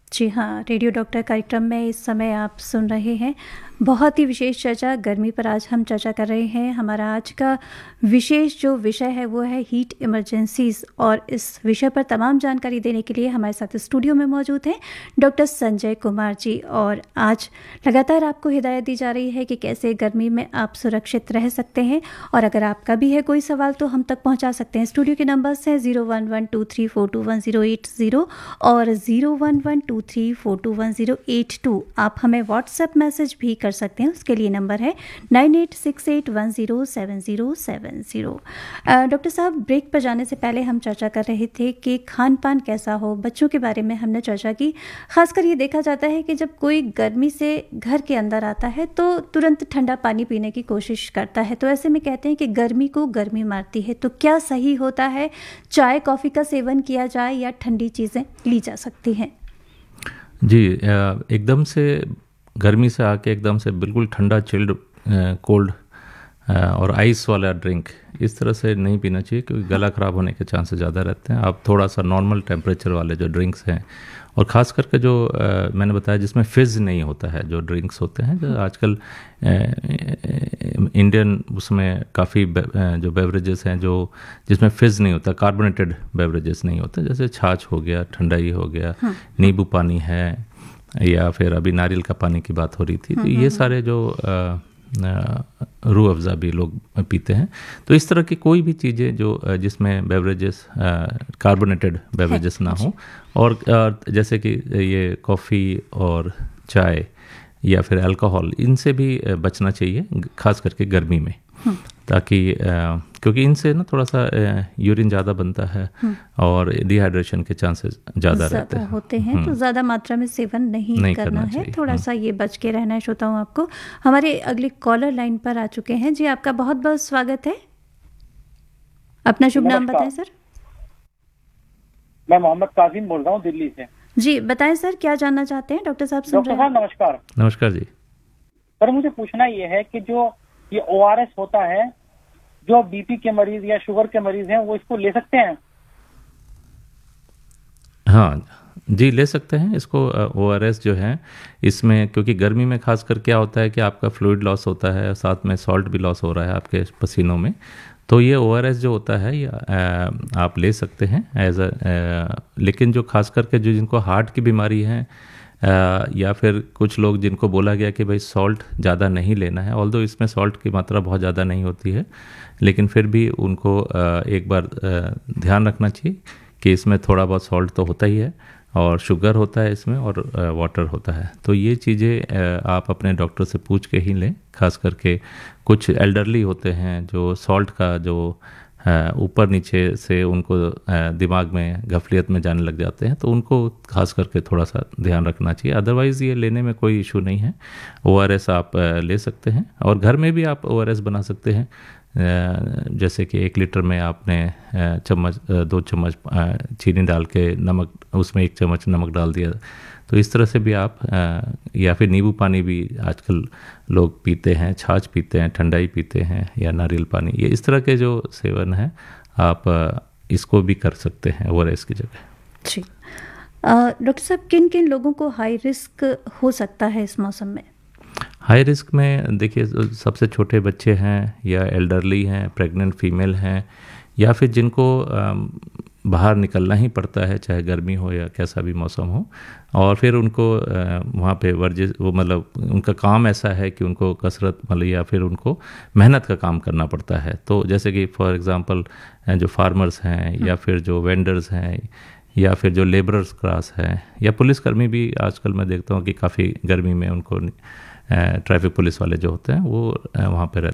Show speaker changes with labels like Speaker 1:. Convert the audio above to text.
Speaker 1: जी हाँ, radio doctor कार्यक्रम में इस समय आप सुन रहे हैं बहुत ही विशेष चर्चा गर्मी पर। आज हम चर्चा कर रहे हैं। हमारा आज का विशेष जो विषय है वो है हीट इमरजेंसीज, और इस विषय पर तमाम जानकारी देने के लिए हमारे साथ स्टूडियो में मौजूद हैं डॉक्टर संजय कुमार जी। और आज लगातार आपको हिदायत दी जा रही है कि कैसे गर्मी में आप सुरक्षित रह सकते हैं, और अगर आपका भी है कोई सवाल तो हम तक पहुँचा सकते हैं। स्टूडियो के नंबर्स हैं 0112342180 और 011234218082। आप हमें व्हाट्सएप मैसेज भी कर सकते हैं, उसके लिए नंबर है 9868107070। डॉक्टर साहब, ब्रेक पर जाने से पहले हम चर्चा कर रहे थे कि खान पान कैसा हो। बच्चों के बारे में हमने चर्चा की। खासकर ये देखा जाता है कि जब कोई गर्मी से घर के अंदर आता है तो तुरंत ठंडा पानी पीने की कोशिश करता है, तो ऐसे में कहते हैं कि गर्मी को गर्मी मारती है। तो क्या सही होता है, चाय कॉफ़ी का सेवन किया जाए या ठंडी चीज़ें ली जा सकती हैं?
Speaker 2: जी, एकदम से गर्मी से आके एकदम से बिल्कुल ठंडा चिल्ड कोल्ड और आइस वाला ड्रिंक इस तरह से नहीं पीना चाहिए, क्योंकि गला ख़राब होने के चांसेस ज़्यादा रहते हैं। आप थोड़ा सा नॉर्मल टेम्परेचर वाले जो ड्रिंक्स हैं, और ख़ास करके जो मैंने बताया जिसमें फिज़ नहीं होता है, जो ड्रिंक्स होते हैं, जो आजकल इंडियन उसमें काफ़ी जो बेवरेजेस हैं जो जिसमें फिज़ नहीं होता, कार्बोनेटेड बेवरेजेस नहीं होते, जैसे छाछ हो गया, ठंडाई हो गया, नींबू पानी है, या फिर अभी नारियल का पानी की बात हो रही थी। तो ये सारे जो रूह अफ़ज़ा भी लोग पीते हैं। तो इस तरह की कोई भी चीज़ें जो जिसमें बेवरेजेस कार्बोनेटेड बेवरेजेस ना हो, और जैसे कि ये कॉफ़ी और चाय या फिर अल्कोहल, इनसे भी बचना चाहिए, ख़ास करके गर्मी में, ताकि क्योंकि इनसे ना थोड़ा सा यूरिन ज़्यादा बनता है और डिहाइड्रेशन के चांसेस ज़्यादा रहते हैं
Speaker 1: होते हैं। तो ज़्यादा मात्रा में सेवन नहीं करना है, थोड़ा सा ये बच के रहना है। श्रोताओं, आपको हमारे अगले कॉलर लाइन पर आ चुके हैं। जी, आपका बहुत बहुत स्वागत है। अपना शुभ नाम बताएं सर।
Speaker 3: मैं मोहम्मद काजिम बोल रहा हूँ दिल्ली से।
Speaker 1: जी बताएं सर, क्या जानना चाहते हैं? डॉक्टर साहब सुन रहे हैं।
Speaker 3: नमस्कार।
Speaker 2: नमस्कार जी।
Speaker 3: सर, मुझे पूछना ये है कि जो ये ORS होता है, जो BP के मरीज या शुगर के मरीज हैं वो इसको ले सकते हैं?
Speaker 2: हाँ जी, ले सकते हैं इसको। ORS जो है इसमें, क्योंकि गर्मी में खासकर क्या होता है कि आपका फ्लूइड लॉस होता है, साथ में सॉल्ट भी लॉस हो रहा है आपके पसीनों में, तो ये ORS जो होता है ये आप ले सकते हैं एज लेकिन जो खास करके जो जिनको हार्ट की बीमारी है, या फिर कुछ लोग जिनको बोला गया कि भाई सॉल्ट ज़्यादा नहीं लेना है, ऑल्दो इसमें सॉल्ट की मात्रा बहुत ज़्यादा नहीं होती है, लेकिन फिर भी उनको एक बार ध्यान रखना चाहिए कि इसमें थोड़ा बहुत सॉल्ट तो होता ही है, और शुगर होता है इसमें, और वाटर होता है। तो ये चीज़ें आप अपने डॉक्टर से पूछ के ही लें। खास करके कुछ एल्डरली होते हैं जो सॉल्ट का जो ऊपर नीचे से उनको दिमाग में गफलियत में जाने लग जाते हैं, तो उनको खास करके थोड़ा सा ध्यान रखना चाहिए। अदरवाइज़ ये लेने में कोई इशू नहीं है। ORS आप ले सकते हैं, और घर में भी आप ORS बना सकते हैं। जैसे कि 1 लीटर में आपने 2 चम्मच चीनी डाल के नमक, उसमें 1 चम्मच नमक डाल दिया, तो इस तरह से भी आप या फिर नींबू पानी भी आजकल लोग पीते हैं, छाछ पीते हैं, ठंडाई पीते हैं, या नारियल पानी, ये इस तरह के जो सेवन है आप इसको भी कर सकते हैं ORS की जगह।
Speaker 1: जी डॉक्टर साहब, किन किन लोगों को हाई रिस्क हो सकता है इस मौसम में?
Speaker 2: हाई रिस्क में देखिए, सबसे छोटे बच्चे हैं, या एल्डरली हैं, प्रेग्नेंट फीमेल हैं, या फिर जिनको बाहर निकलना ही पड़ता है, चाहे गर्मी हो या कैसा भी मौसम हो, और फिर उनको वहाँ पे वर्जिश, वो मतलब उनका काम ऐसा है कि उनको कसरत मतलब या फिर उनको मेहनत का काम करना पड़ता है। तो जैसे कि फॉर एग्ज़ाम्पल जो फार्मर्स हैं, या फिर जो वेंडर्स हैं, या फिर जो लेबरर्स क्लास है, या पुलिसकर्मी भी आजकल मैं देखता हूँ कि काफ़ी गर्मी में उनको ट्रैफिक पुलिस वाले जो होते हैं वो वहाँ पे रहते